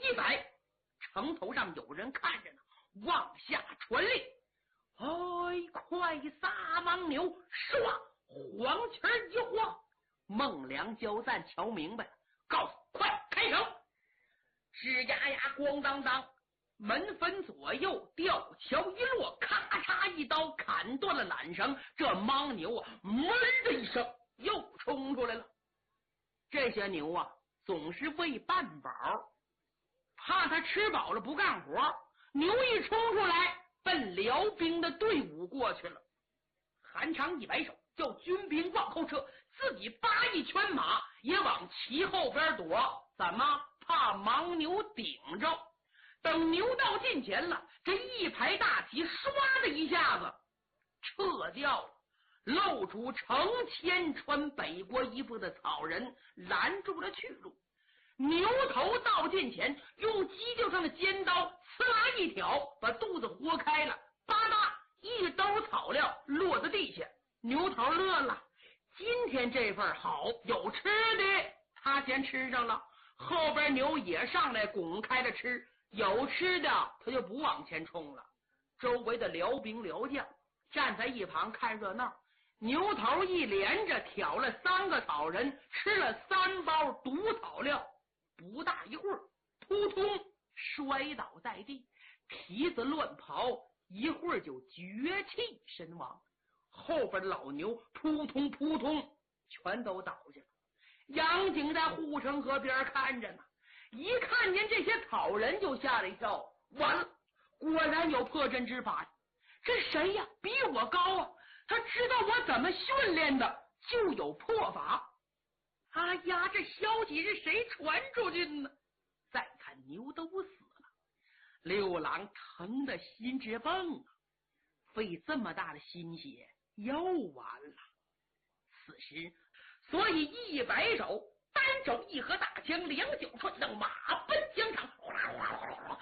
摆，城头上有人看着呢，往下传令：哎，快撒牦牛！唰，黄旗一晃，孟良、焦赞瞧明白了，告诉快开城！吱呀呀，咣当当，门分左右，吊桥一落，咔嚓一刀砍断了缆绳。这牦牛啊，闷的一声又冲出来了。这些牛啊，总是喂半饱，怕他吃饱了不干活，牛一冲出来，奔辽兵的队伍过去了。韩常一摆手，叫军兵往后撤，自己扒一圈马也往旗后边躲，怎么怕牦牛顶着？等牛到近前了，这一排大旗唰的一下子撤掉了，露出成千穿北国衣服的草人，拦住了去路。牛头到近前，用犄角上的尖刀呲啦一挑，把肚子豁开了，吧嗒一兜草料落在地下。牛头乐了，今天这份好，有吃的，他先吃上了，后边牛也上来拱开了吃，有吃的他就不往前冲了。周围的辽兵辽将站在一旁看热闹，牛头一连着挑了3个草人，吃了3包毒草料，不大一会儿扑通摔倒在地，蹄子乱刨，一会儿就绝气身亡。后边的老牛扑通扑通全都倒下了。杨景在护城河边看着呢，一看见这些草人就吓了一跳，完了，果然有破阵之法呀！这谁呀？比我高啊！他知道我怎么训练的，就有破法。哎呀，这消息是谁传出去的呢？再看牛都死了，六郎疼得心直蹦啊，费这么大的心血又完了。此时所以一摆手，单手一合大枪，两脚踹蹬，马奔疆场，哗啦哗啦哗啦哗啦，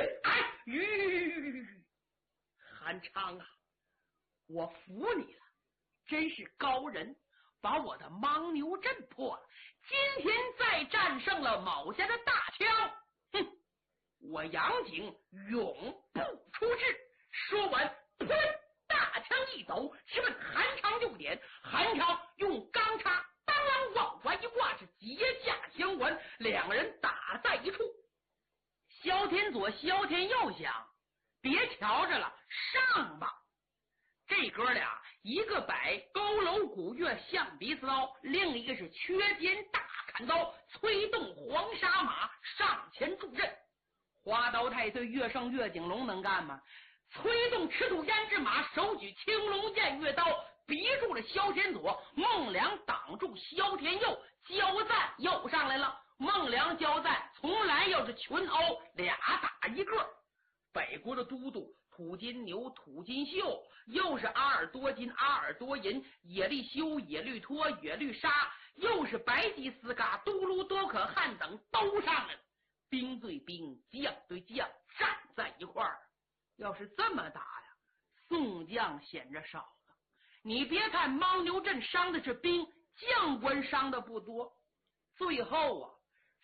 韩昌啊，我服你了，真是高人，把我的牦牛阵破了，今天再战胜了某家的大枪，哼，我杨景永不出制。说完，砰，大枪一抖，直奔韩昌就点。韩昌用钢叉当啷往怀一挂，是结下相关，两个人打在一处。萧天左萧天右想，别瞧着了，上吧。这哥俩一个摆佝偻鼓乐象鼻子刀，另一个是缺肩大砍刀，催动黄沙马上前助阵。花刀太岁岳胜岳景龙能干吗？催动赤兔胭脂马，手举青龙偃月刀，逼住了萧天左，孟良挡住萧天右，焦赞又上来了。孟良焦赞从来要是群殴，俩打一个。北国的都督土金牛土金秀，又是阿尔多金阿尔多银，野利修野律托野律沙，又是白吉斯嘎都卢多可汗等都上来了，兵对兵，将对将，站在一块儿。要是这么打呀，宋将显着少了。你别看牦牛阵伤的是兵，将官伤的不多。最后啊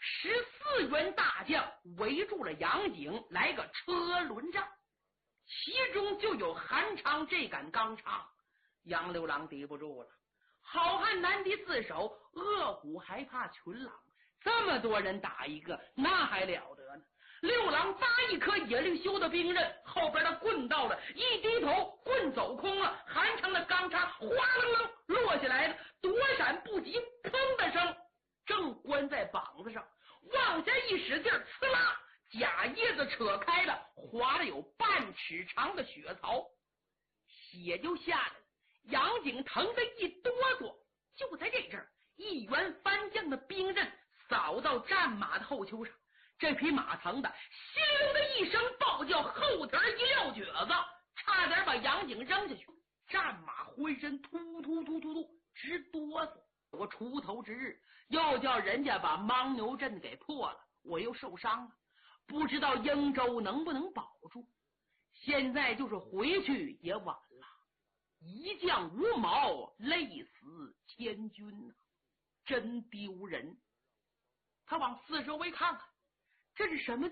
，14员大将围住了杨景，来个车轮战，其中就有韩昌这杆钢叉。杨六郎敌不住了，好汉难敌自守，恶虎还怕群狼，这么多人打一个，那还了得呢？六郎搭一颗野律修的兵刃，后边的棍到了，一低头，棍走空了，韩昌的钢叉哗楞楞落下来了，躲闪不及，砰的声正关在膀子上，往下一使劲，呲啦，假叶子扯开了，划了有半尺长的血槽，血就下来了。杨景疼得一哆嗦，就在这阵儿，一员翻将的兵刃扫到战马的后丘上，这匹马疼的稀溜的一声暴叫，后腿一撂蹶子，差点把杨景扔下去。战马浑身突突突突突直哆嗦。有个出头之日，又叫人家把牦牛阵给破了，我又受伤了，不知道英州能不能保住。现在就是回去也晚了，一将无毛，累死千军啊，真丢人。他往四周围看看，这是什么